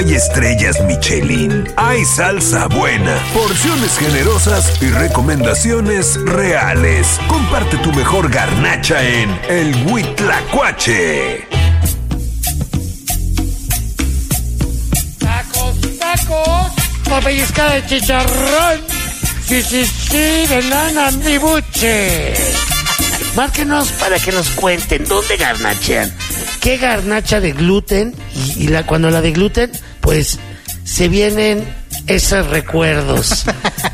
hay estrellas Michelin, hay salsa buena, porciones generosas y recomendaciones reales. Comparte tu mejor garnacha en El Huitlacoche. Tacos, una pellizcada de chicharrón, sí, de nana mi buche. Márquenos para que nos cuenten dónde garnachean. ¿Qué garnacha de gluten? Y cuando la de gluten, pues se vienen esos recuerdos.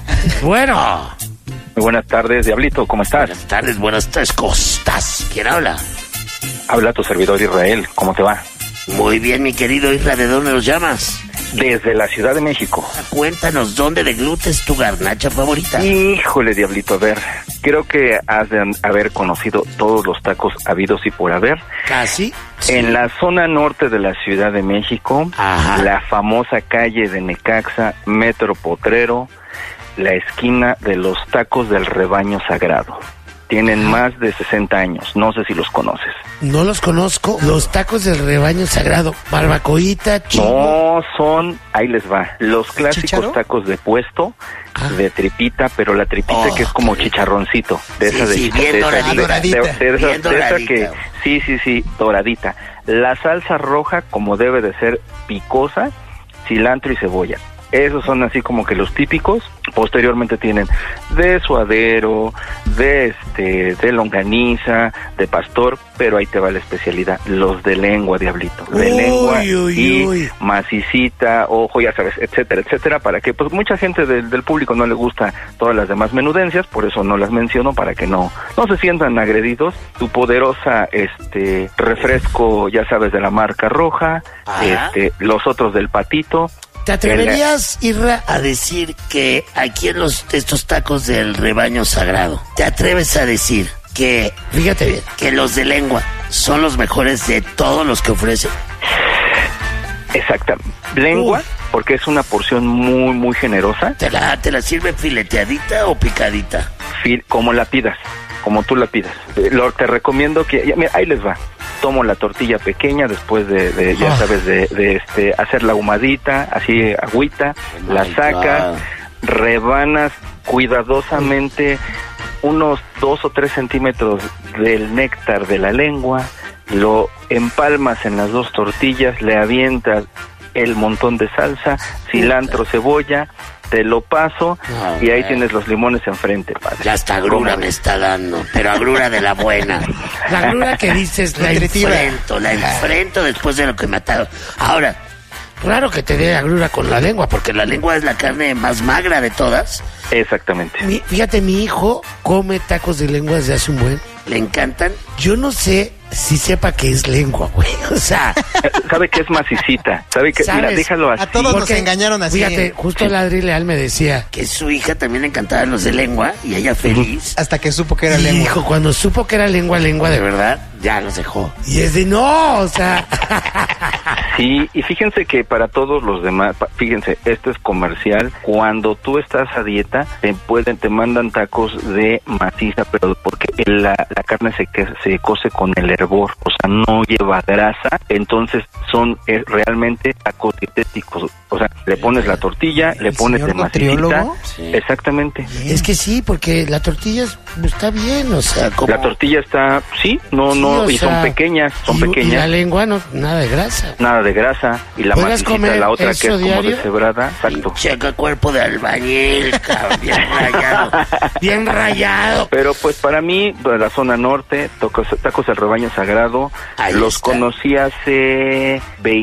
Bueno. Muy buenas tardes, Diablito, ¿cómo estás? Buenas tardes, ¿cómo estás? ¿Quién habla? Habla tu servidor Israel, ¿cómo te va? Muy bien, mi querido Israel, ¿de dónde nos llamas? Desde la Ciudad de México. Cuéntanos, ¿dónde de gluten es tu garnacha favorita? Híjole, Diablito, a ver, creo que has de haber conocido todos los tacos habidos y por haber. ¿Casi? Sí. En la zona norte de la Ciudad de México, ajá, la famosa calle de Necaxa, Metro Potrero, la esquina de los tacos del Rebaño Sagrado. Tienen más de 60 años, no sé si los conoces. No los conozco, los tacos del Rebaño Sagrado, barbacoita, chivo. No, son, ahí les va, los clásicos ¿Chicharo? Tacos de puesto, de tripita, pero la tripita que es como chicharroncito. De esa bien doradita. De esa que, sí, doradita. La salsa roja, como debe de ser, picosa, cilantro y cebolla. Esos son así como que los típicos. Posteriormente tienen de suadero, de longaniza, de pastor, pero ahí te va la especialidad, los de lengua, Diablito. De lengua y macicita, ojo, ya sabes, etcétera, para que pues mucha gente del público no le gusta todas las demás menudencias, por eso no las menciono, para que no se sientan agredidos. Tu poderosa refresco, ya sabes, de la marca roja, los otros del patito. ¿Te atreverías, Irra, a decir que aquí en estos tacos del Rebaño Sagrado, te atreves a decir que, fíjate bien, que los de lengua son los mejores de todos los que ofrecen? Exactamente. Lengua, porque es una porción muy, muy generosa. ¿Te la sirve fileteadita o picadita? Como la pidas, como tú la pidas. Te recomiendo que, mira, ahí les va. Tomo la tortilla pequeña después de ya sabes, de hacer la ahumadita, así agüita, la sacas, rebanas cuidadosamente unos 2 o 3 centímetros del néctar de la lengua, lo empalmas en las 2 tortillas, le avientas el montón de salsa, cilantro, cebolla, te lo paso y ahí tienes los limones enfrente, padre. Ya hasta agrura me está dando, pero agrura de la buena. La agrura que dices, la enfrento después de lo que me atado. Ahora, claro que te dé agrura con la lengua, porque la lengua es la carne más magra de todas. Exactamente. Fíjate, mi hijo come tacos de lengua desde hace un buen. Le encantan. Yo no sé si sepa que es lengua, güey. O sea, sabe que es macicita. Sabe que, mira, déjalo así. A todos nos engañaron así. Fíjate, justo el Adri Leal me decía que su hija también le encantaban los de lengua y ella feliz. Hasta que supo que era lengua. Hijo, cuando supo que era lengua de verdad, ya los dejó. Y es de no, o sea. Sí, y fíjense que para todos los demás, fíjense, esto es comercial. Cuando tú estás a dieta, te mandan tacos de maciza, pero porque la carne se cose con el hervor, o sea, no lleva grasa, entonces son realmente tacos dietéticos. O sea, le pones la tortilla, le pones de macicita. Sí. Exactamente. Es que sí, porque la tortilla está bien, o sea, como... La tortilla está, y son pequeñas, Y la lengua, nada de grasa. Nada de grasa, y la macicita, la otra que es como deshebrada, exacto. Checa cuerpo de albañil, cabrón, bien rayado. Pero pues para mí, de la zona norte, tacos del Rebaño Sagrado, ahí los conocí hace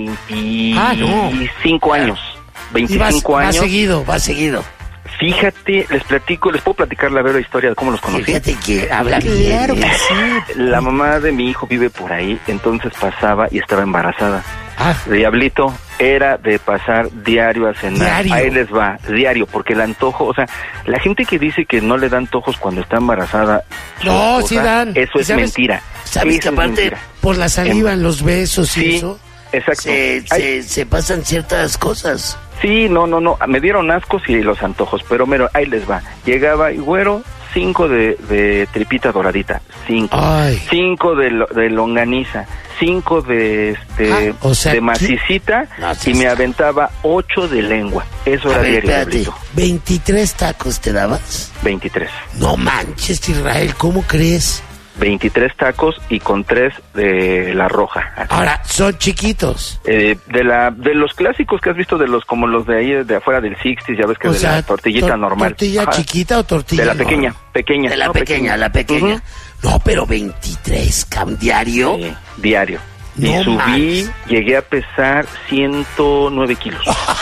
25 años. 25 años. Va seguido. Fíjate, les puedo platicar la verdadera historia de cómo los conocí. Fíjate que habla bien. Claro que sí. La mamá de mi hijo vive por ahí, entonces pasaba y estaba embarazada. Diablito, era de pasar diario a cenar. Ahí les va, diario, porque el antojo, o sea, la gente que dice que no le dan antojos cuando está embarazada, no, sí dan. Eso es mentira. ¿Sabes que aparte, por la saliva, en los besos y eso? Exacto. Se pasan ciertas cosas. Sí, no, me dieron ascos y los antojos, pero ahí les va. Llegaba y güero, 5 de tripita doradita, 5 de longaniza, 5 de o sea, de macicita no, y me aventaba 8 de lengua. Eso era diario, espérate, Diablito. 23 tacos te dabas. 23. No manches, Israel, ¿cómo crees? 23 tacos y con 3 de la roja. Así. Ahora, son chiquitos. De los clásicos que has visto, de los como los de ahí de afuera del 60, ya ves que O de sea, la tortillita normal. ¿Tortilla Ajá. chiquita o tortilla De la normal? pequeña. De la no, pequeña. Ujú. No, pero 23, diario. Sí, diario. No Y subí, manches. llegué a pesar 109 kilos.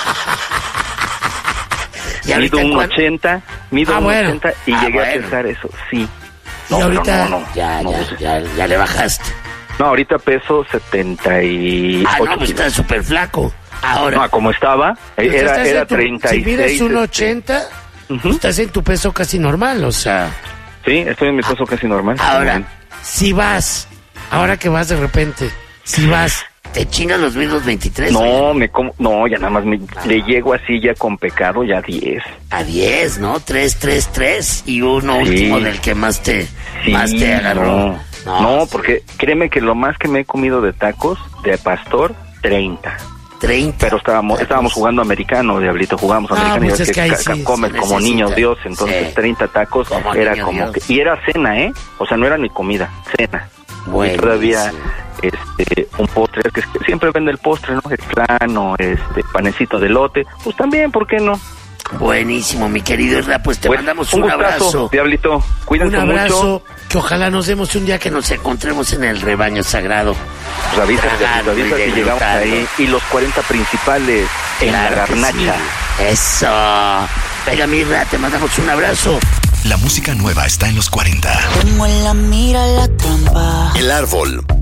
¿Y ahorita Mido un cuánto? 80 y bueno. llegué Bueno. a pesar eso, sí. Y ahorita no, ya le bajaste. No, ahorita peso 78 Ah, no, pues kilos. estás súper flaco. Ahora, No, como estaba, pues era estás en tu- 36. Si mides un 80, Ujú. estás en tu peso casi normal, o sea. Sí, estoy en mi peso casi normal. Ahora, si vas, ahora que vas de repente, si vas, te chingas los mismos 23. No, ya nada más le llego así ya con pecado, ya 10. A 10, ¿no? 3 y uno Sí. último del que más te agarró. No, porque créeme que lo más que me he comido de tacos de pastor, 30. 30. Pero estábamos jugando americano, Diablito, jugamos Ah, americano. pues y es que ahí sí comen se como necesita. niños Dios, entonces Sí. 30 tacos Como era niño como Dios. que... Y era cena, ¿eh? O sea, no era ni comida, cena. Buenísimo. Y todavía un postre, que siempre vende el postre, ¿no? El plano, panecito de elote, pues también, ¿por qué no? Buenísimo, mi querido Isra, pues te Pues, mandamos un un gustazo, abrazo. Diablito, cuídense Un abrazo, mucho. que ojalá nos demos un día que nos encontremos en el rebaño sagrado. Pues avisa, Tragando y si llegamos disfrutando. ahí. Y los 40 principales en Claro la que garnacha. sí. Eso. Venga, mi Isra, te mandamos un abrazo. La música nueva está en los 40. Como en la mira la trampa. El árbol